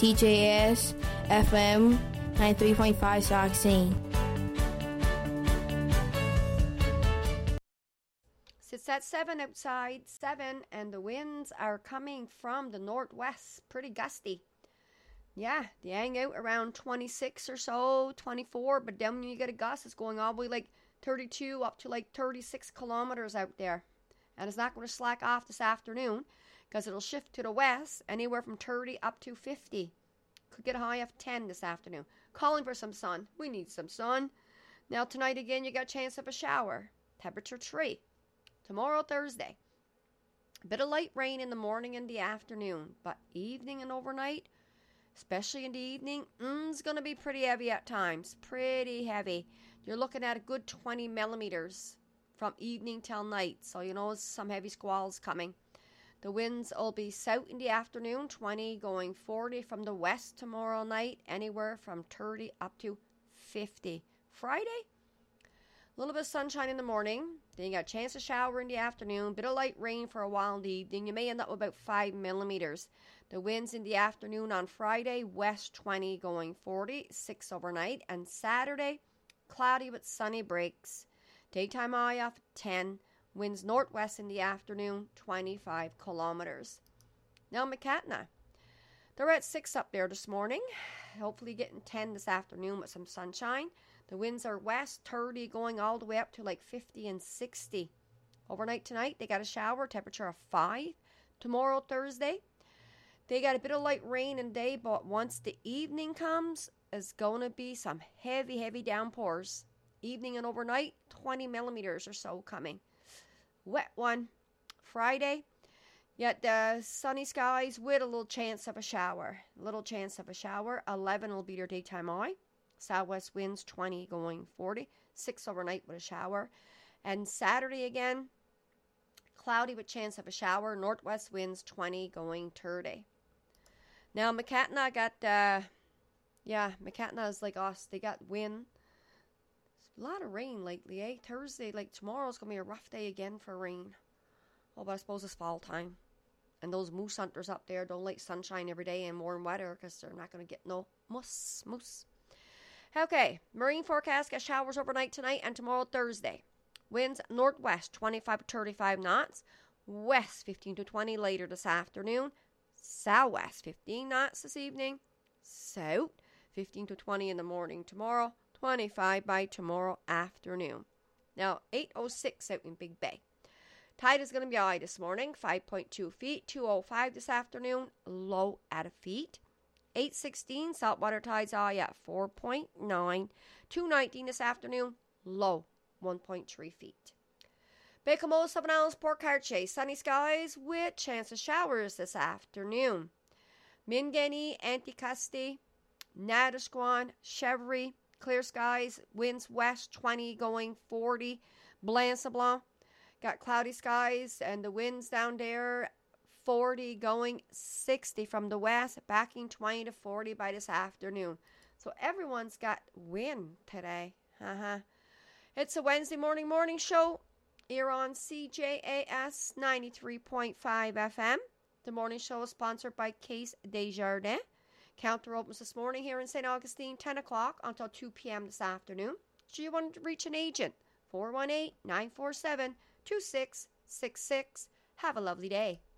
TJS FM 93.5 Saxene. It's at 7 outside, 7, and the winds are coming from the northwest, pretty gusty. Yeah, they hang out around 26 or so, 24, but then when you get a gust, it's going all the way like 32 up to like 36 kilometers out there. And it's not going to slack off this afternoon because it'll shift to the west, anywhere from 30 up to 50. Could get a high of 10 this afternoon. Calling for some sun. We need some sun. Now tonight again, you got a chance of a shower. Temperature 3. Tomorrow, Thursday, a bit of light rain in the morning and the afternoon, but evening and overnight, especially in the evening, it's going to be pretty heavy at times, pretty heavy. You're looking at a good 20 millimeters from evening till night, so you know some heavy squalls coming. The winds will be south in the afternoon, 20 going 40 from the west tomorrow night, anywhere from 30 up to 50. Friday, a little bit of sunshine in the morning. Then you got a chance to shower in the afternoon. Bit of light rain for a while in the evening. You may end up with about 5 millimeters. The winds in the afternoon on Friday, west 20 going 40, 6 overnight. And Saturday, cloudy with sunny breaks. Daytime high off 10. Winds northwest in the afternoon, 25 kilometers. Now Macatna. They're at 6 up there this morning. Hopefully getting 10 this afternoon with some sunshine. The winds are west, 30 going all the way up to like 50 and 60. Overnight tonight, they got a shower, temperature of 5. Tomorrow, Thursday, they got a bit of light rain and day, but once the evening comes, it's going to be some heavy, heavy downpours. Evening and overnight, 20 millimeters or so coming. Wet one. Friday, yet the sunny skies with a little chance of a shower. 11 will be your daytime high. Southwest winds 20 going 40. 6 overnight with a shower. And Saturday again, cloudy with chance of a shower. Northwest winds 20 going 30. Now Macatna got, Macatna is like us. They got wind. A lot of rain lately, eh? Thursday, like tomorrow's going to be a rough day again for rain. Oh, but I suppose it's fall time. And those moose hunters up there don't like sunshine every day and warm weather because they're not going to get no moose. Okay, marine forecast got showers overnight tonight and tomorrow, Thursday. Winds northwest 25 to 35 knots. West 15 to 20 later this afternoon. Southwest 15 knots this evening. South 15 to 20 in the morning tomorrow. 25 by tomorrow afternoon. Now, 8:06 out in Big Bay. Tide is going to be high this morning, 5.2 feet. 2:05 this afternoon, low at a feet. 8:16 saltwater tides high at 4.9. 2:19 this afternoon, low 1.3 feet. Baie-Comeau, 7 Islands, Port Cartier, sunny skies with chance of showers this afternoon. Mingenny, Anticosti, Natasquan, Chevry, clear skies, winds west 20 going 40. Blanc-Sablon, got cloudy skies and the winds down there 40 going 60 from the west, backing 20 to 40 by this afternoon. So everyone's got wind today. It's a Wednesday morning show here on CJAS 93.5 FM. The morning show is sponsored by Case Desjardins. Counter opens this morning here in St. Augustine, 10 o'clock until 2 p.m. this afternoon. So you want to reach an agent, 418-947-2666. Have a lovely day.